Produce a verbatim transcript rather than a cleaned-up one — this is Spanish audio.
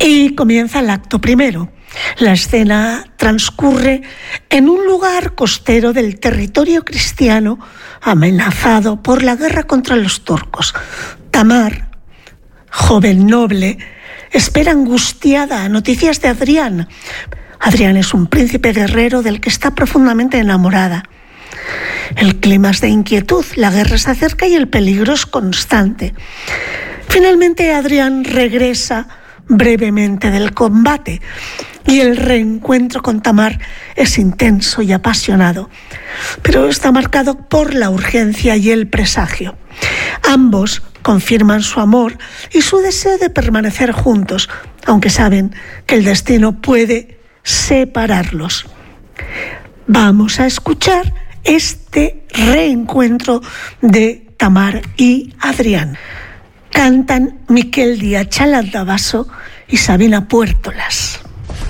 Y comienza el acto primero. La escena transcurre en un lugar costero del territorio cristiano amenazado por la guerra contra los turcos. Tamar, joven noble, espera angustiada noticias de Adrián. Adrián es un príncipe guerrero del que está profundamente enamorada. El clima es de inquietud, la guerra se acerca y el peligro es constante. Finalmente Adrián regresa brevemente del combate y el reencuentro con Tamar es intenso y apasionado, pero está marcado por la urgencia y el presagio. Ambos confirman su amor y su deseo de permanecer juntos, aunque saben que el destino puede separarlos. Vamos a escuchar este reencuentro de Tamar y Adrián. Cantan Miquel Díaz Chalandabaso y Sabina Puertolas.